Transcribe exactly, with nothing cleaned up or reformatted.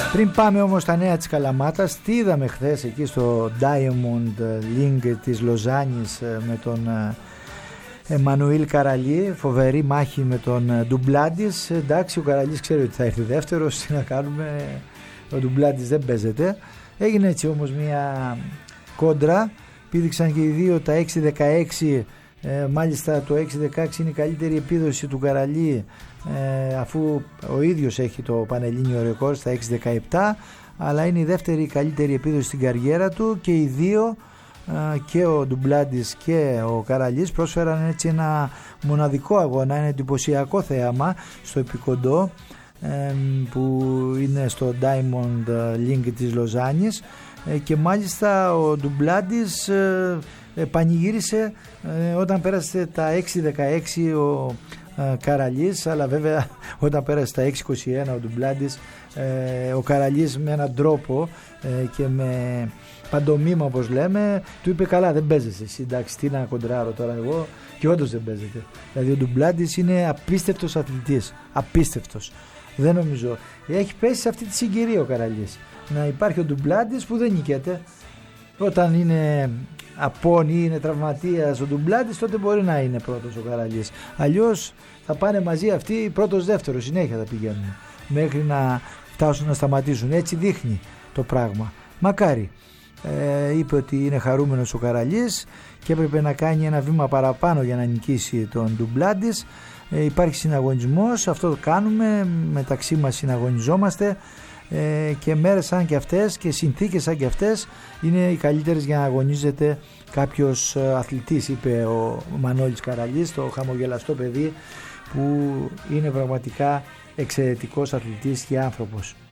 Πριν πάμε όμως στα νέα της Καλαμάτας, τι είδαμε χθες εκεί στο Diamond League της Λοζάνης με τον Εμμανουήλ Καραλή, φοβερή μάχη με τον Ντουμπλάντης. Εντάξει, ο Καραλής ξέρει ότι θα έρθει δεύτερος, τι να κάνουμε, ο Ντουμπλάντης δεν παίζεται. Έγινε έτσι όμως μια κόντρα, πήδηξαν και οι δύο τα έξι δεκαέξι, ε, μάλιστα το έξι δεκαέξι είναι η καλύτερη επίδοση του Καραλή, ε, αφού ο ίδιος έχει το πανελλήνιο ρεκόρ στα έξι δεκαεπτά, αλλά είναι η δεύτερη καλύτερη επίδοση στην καριέρα του, και οι δύο, και ο Ντουμπλάντης και ο Καραλής, πρόσφεραν έτσι ένα μοναδικό αγώνα, ένα εντυπωσιακό θέαμα στο επικοντό που είναι στο Diamond League της Λοζάνης, και μάλιστα ο Ντουμπλάντης πανηγύρισε όταν πέρασε τα έξι δεκαέξι ο Καραλής, αλλά βέβαια όταν πέρασε τα έξι είκοσι ένα ο Ντουμπλάντης, ο Καραλής με έναν τρόπο και με παντομήμα, όπως λέμε, του είπε: καλά, δεν παίζεσαι εσύ, εντάξει, τι να κοντράρω τώρα εγώ, και όντως δεν παίζεται. Δηλαδή ο Ντουμπλάντης είναι απίστευτος αθλητής, απίστευτος. Δεν νομίζω, έχει πέσει σε αυτή τη συγκυρία ο Καραλής, να υπάρχει ο Ντουμπλάντης που δεν νικέται. Όταν είναι απόν ή είναι τραυματίας ο Ντουμπλάντης, τότε μπορεί να είναι πρώτος ο Καραλής. Αλλιώς θα πάνε μαζί αυτοί πρώτος δεύτερος, συνέχεια θα πηγαίνουν μέχρι να φτάσουν να σταματήσουν. Έτσι δείχνει το πράγμα. Μακάρι. Ε, είπε ότι είναι χαρούμενος ο Καραλής και έπρεπε να κάνει ένα βήμα παραπάνω για να νικήσει τον Ντουμπλάντης. Ε, υπάρχει συναγωνισμός, αυτό το κάνουμε, μεταξύ μας συναγωνιζόμαστε, ε, και μέρες σαν και αυτές και συνθήκες σαν και αυτές είναι οι καλύτερες για να αγωνίζεται κάποιος αθλητής, είπε ο Μανώλης Καραλής, το χαμογελαστό παιδί που είναι πραγματικά εξαιρετικός αθλητής και άνθρωπος.